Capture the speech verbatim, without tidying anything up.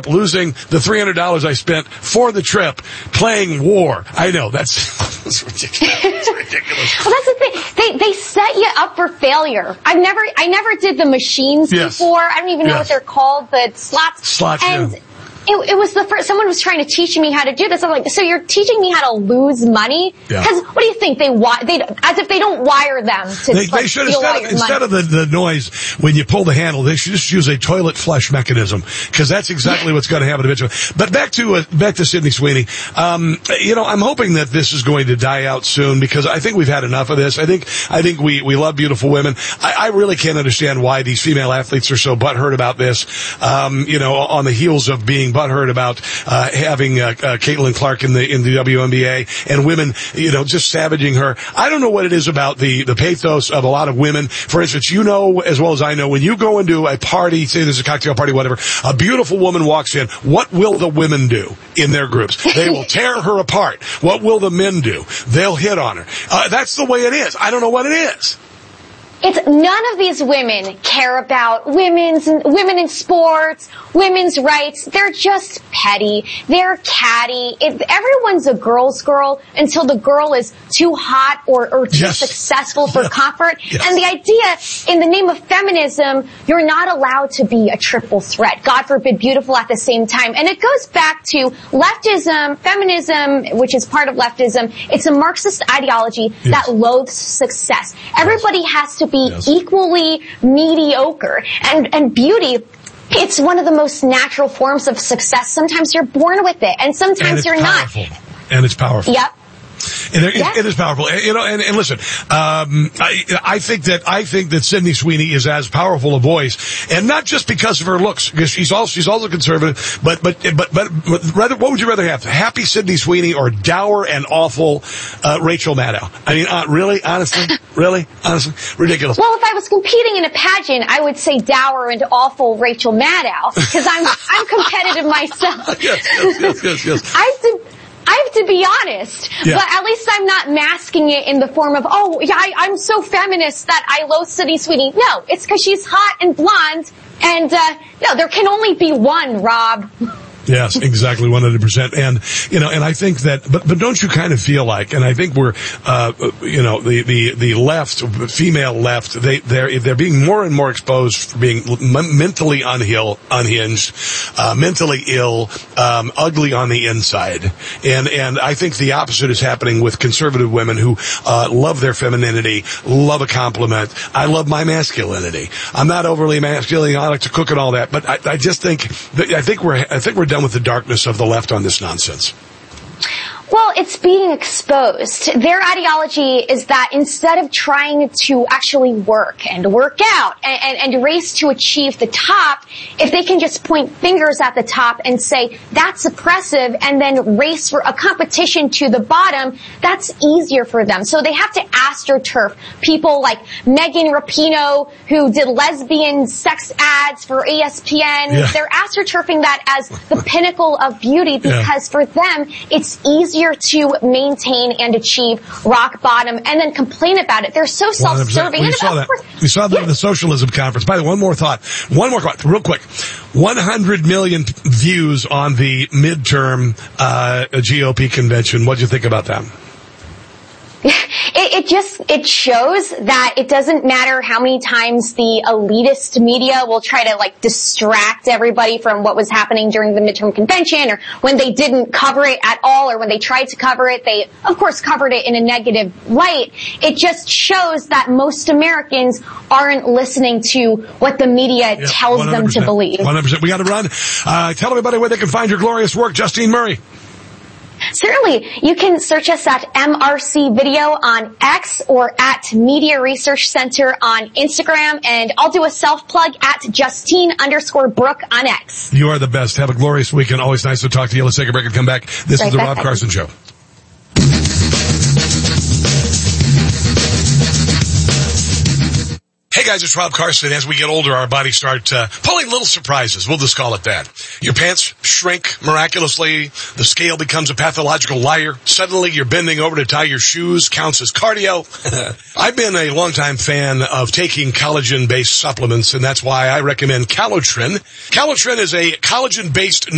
up losing the three hundred dollars I spent for the trip playing war. I know, that's, that's ridiculous. It's ridiculous. Well, that's the thing. They, they set you up for failure. I've never, I never did the machines yes. before. I don't even know yes. what they're called, the slots. Slots, and yeah. It, it was the first, someone was trying to teach me how to do this. I'm like, so you're teaching me how to lose money? Because yeah. what do you think? They wi- they as if they don't wire them to They, like, they should, steal instead, all of, your instead money. of the, the noise when you pull the handle, they should just use a toilet flush mechanism, because that's exactly what's going to happen eventually. But back to, uh, back to Sydney Sweeney. Um, you know, I'm hoping that this is going to die out soon, because I think we've had enough of this. I think, I think we, we love beautiful women. I, I really can't understand why these female athletes are so butthurt about this. Um, you know, on the heels of being butthurt about Uh, having uh, uh, Caitlin Clark in the in the W N B A, and women, you know, just savaging her. I don't know what it is about the the pathos of a lot of women. For instance, you know as well as I know, when you go into a party, say there's a cocktail party, whatever, a beautiful woman walks in. What will the women do in their groups? They will tear her apart. What will the men do? They'll hit on her. Uh, that's the way it is. I don't know what it is. It's none of these women care about women's women in sports, women's rights. They're just petty. They're catty. It, everyone's a girl's girl until the girl is too hot or, or too yes. successful for Yeah. comfort. Yes. And the idea, in the name of feminism, you're not allowed to be a triple threat. God forbid, beautiful at the same time. And it goes back to leftism, feminism, which is part of leftism. It's a Marxist ideology yes. that loathes success. Everybody yes. has to be yes. equally mediocre. And, and beauty, it's one of the most natural forms of success. Sometimes you're born with it, and sometimes and you're powerful. not. And it's powerful. Yep. And it, yes. it is powerful, you know. And, and listen, um, I, I think that I think that Sydney Sweeney is as powerful a voice, and not just because of her looks, because she's also she's also conservative. But but but but, but rather, what would you rather have? Happy Sydney Sweeney or dour and awful uh, Rachel Maddow? I mean, uh, really, honestly, really, honestly, ridiculous. Well, if I was competing in a pageant, I would say dour and awful Rachel Maddow, because I'm I'm competitive myself. yes, yes, yes, yes, yes. I did. I have to be honest, yeah. but at least I'm not masking it in the form of, oh, yeah, I, I'm so feminist that I loathe Sydney Sweeney. No, it's because she's hot and blonde, and, uh, no, there can only be one, Rob. Yes, exactly, one hundred percent. And, you know, and I think that, but, but don't you kind of feel like, and I think we're, uh, you know, the, the, the left, female left, they, they're, they're being more and more exposed for being mentally unheal, unhinged, uh, mentally ill, um, ugly on the inside. And, and I think the opposite is happening with conservative women who, uh, love their femininity, love a compliment. I love my masculinity. I'm not overly masculine. I like to cook and all that, but I, I just think, that, I think we're, I think we're done with the darkness of the left on this nonsense. Well, it's being exposed. Their ideology is that instead of trying to actually work and work out and, and, and race to achieve the top, if they can just point fingers at the top and say, that's oppressive, and then race for a competition to the bottom, that's easier for them. So they have to astroturf people like Megan Rapinoe, who did lesbian sex ads for E S P N. Yeah. They're astroturfing that as the pinnacle of beauty because yeah. for them, it's easier to maintain and achieve rock bottom and then complain about it. They're so self-serving. We saw that. We saw that yeah. in the socialism conference. By the way, one more thought. One more thought, real quick. one hundred million views on the midterm uh, G O P convention. What do you think about that? It, it just, it shows that it doesn't matter how many times the elitist media will try to like distract everybody from what was happening during the midterm convention, or when they didn't cover it at all, or when they tried to cover it, they of course covered it in a negative light. It just shows that most Americans aren't listening to what the media yeah, tells them to believe. one hundred percent. We got to run. Uh, tell everybody where they can find your glorious work, Justine Murray. Certainly. You can search us at M R C Video on X or at Media Research Center on Instagram, and I'll do a self-plug at Justine underscore Brooke on X. You are the best. Have a glorious weekend. Always nice to talk to you. Let's take a break and come back. This right is the Rob Carson Show. Hey guys, it's Rob Carson. As we get older, our bodies start uh, pulling little surprises. We'll just call it that. Your pants shrink miraculously. The scale becomes a pathological liar. Suddenly, you're bending over to tie your shoes. Counts as cardio. I've been a longtime fan of taking collagen-based supplements, and that's why I recommend Calotren. Calotren is a collagen-based